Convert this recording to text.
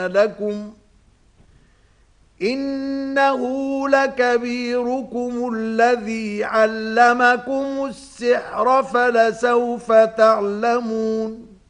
لكم إنه لكبيركم الذي علمكم السحر فلسوف تعلمون